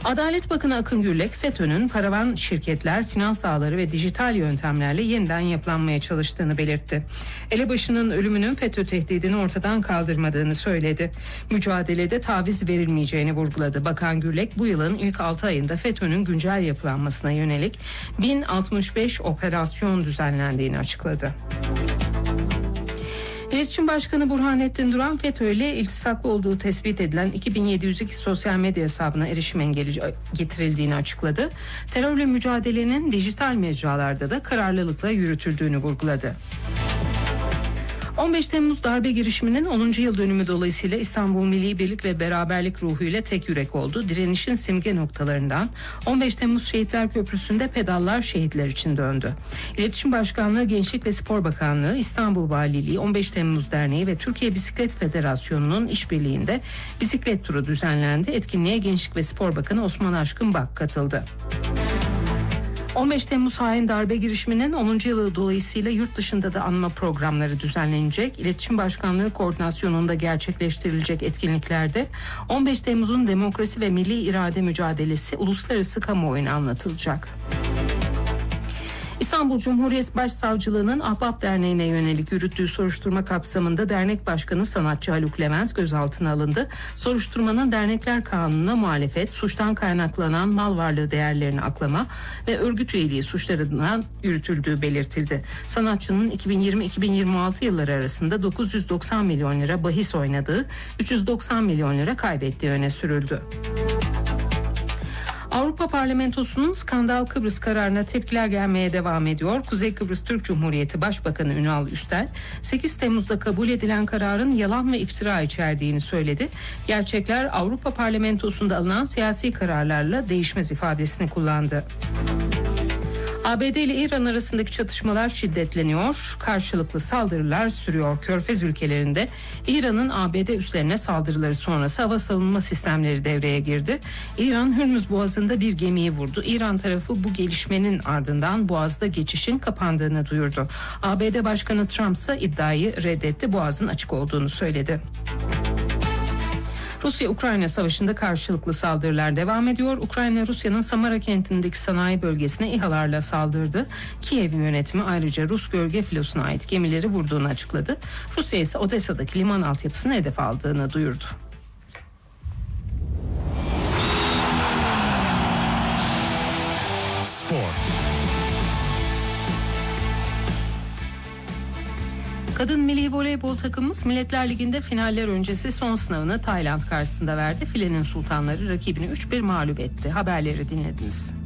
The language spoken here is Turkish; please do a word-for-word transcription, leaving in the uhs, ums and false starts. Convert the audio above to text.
Adalet Bakanı Akın Gürlek, FETÖ'nün paravan şirketler, finans ağları ve dijital yöntemlerle yeniden yapılanmaya çalıştığını belirtti. Elebaşı'nın ölümünün FETÖ tehdidini ortadan kaldırmadığını söyledi. Mücadelede taviz verilmeyeceğini vurguladı. Bakan Gürlek, bu yılın ilk altı ayında FETÖ'nün güncel yapılanmasına yönelik bin altmış beş operasyon düzenlendiğini açıkladı. İletişim Başkanı Burhanettin Duran, FETÖ ile iltisaklı olduğu tespit edilen iki bin yedi yüz iki sosyal medya hesabına erişim engeli getirildiğini açıkladı. Terörle mücadelenin dijital mecralarda da kararlılıkla yürütüldüğünü vurguladı. on beş Temmuz darbe girişiminin onuncu yıl dönümü dolayısıyla İstanbul Milli Birlik ve Beraberlik ruhuyla tek yürek oldu. Direnişin simge noktalarından on beş Temmuz Şehitler Köprüsü'nde pedallar şehitler için döndü. İletişim Başkanlığı, Gençlik ve Spor Bakanlığı, İstanbul Valiliği, on beş Temmuz Derneği ve Türkiye Bisiklet Federasyonu'nun işbirliğinde bisiklet turu düzenlendi. Etkinliğe Gençlik ve Spor Bakanı Osman Aşkın Bak katıldı. on beş Temmuz hain darbe girişiminin onuncu yılı dolayısıyla yurt dışında da anma programları düzenlenecek. İletişim Başkanlığı koordinasyonunda gerçekleştirilecek etkinliklerde on beş Temmuz'un demokrasi ve milli irade mücadelesi uluslararası kamuoyuna anlatılacak. İstanbul Cumhuriyet Başsavcılığı'nın Ahbap Derneği'ne yönelik yürüttüğü soruşturma kapsamında dernek başkanı sanatçı Haluk Levent gözaltına alındı. Soruşturmanın Dernekler Kanunu'na muhalefet, suçtan kaynaklanan mal varlığı değerlerini aklama ve örgüt üyeliği suçlarından yürütüldüğü belirtildi. Sanatçının iki bin yirmi iki bin yirmi altı yılları arasında dokuz yüz doksan milyon lira bahis oynadığı, üç yüz doksan milyon lira kaybettiği öne sürüldü. Avrupa Parlamentosu'nun skandal Kıbrıs kararına tepkiler gelmeye devam ediyor. Kuzey Kıbrıs Türk Cumhuriyeti Başbakanı Ünal Üstel, sekiz Temmuz'da kabul edilen kararın yalan ve iftira içerdiğini söyledi. Gerçekler Avrupa Parlamentosu'nda alınan siyasi kararlarla değişmez ifadesini kullandı. A B D ile İran arasındaki çatışmalar şiddetleniyor, karşılıklı saldırılar sürüyor. Körfez ülkelerinde İran'ın A B D üslerine saldırıları sonrası hava savunma sistemleri devreye girdi. İran Hürmüz Boğazı'nda bir gemiyi vurdu. İran tarafı bu gelişmenin ardından Boğaz'da geçişin kapandığını duyurdu. A B D Başkanı Trump ise iddiayı reddetti, Boğaz'ın açık olduğunu söyledi. Rusya-Ukrayna savaşında karşılıklı saldırılar devam ediyor. Ukrayna, Rusya'nın Samara kentindeki sanayi bölgesine İHA'larla saldırdı. Kiev yönetimi ayrıca Rus gölge filosuna ait gemileri vurduğunu açıkladı. Rusya ise Odessa'daki liman altyapısını hedef aldığını duyurdu. Spor. Kadın milli voleybol takımımız Milletler Ligi'nde finaller öncesi son sınavını Tayland karşısında verdi. Filenin sultanları rakibini üç bir mağlup etti. Haberleri dinlediniz.